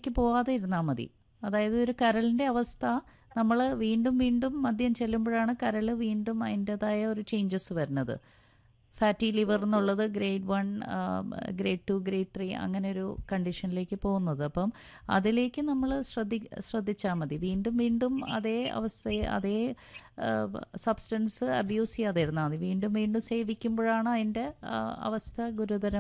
ലെവലിലേക്ക് പോകാതെ ഇരുന്നാൽ മതി. അതായത് ഒരു കരളിൻ്റെ അവസ്ഥ നമ്മൾ വീണ്ടും വീണ്ടും മദ്യം ചെല്ലുമ്പോഴാണ് കരൾ വീണ്ടും അതിൻ്റെതായ ഒരു ചേഞ്ചസ് വരുന്നത്. Fatty liver okay. എന്നുള്ളത് ഗ്രേഡ് 1, ഗ്രേഡ് 2, ഗ്രേഡ് 3 അങ്ങനെ ഒരു കണ്ടീഷനിലേക്ക് പോകുന്നത്. അപ്പം അതിലേക്ക് നമ്മൾ ശ്രദ്ധിച്ചാൽ മതി. വീണ്ടും വീണ്ടും അതേ അവസ്ഥയെ അതേ സബ്സ്റ്റൻസ് അബ്യൂസ് ചെയ്യാതെ ഇരുന്നാൽ മതി. വീണ്ടും വീണ്ടും സേവിക്കുമ്പോഴാണ് അതിൻ്റെ അവസ്ഥ ഗുരുതരം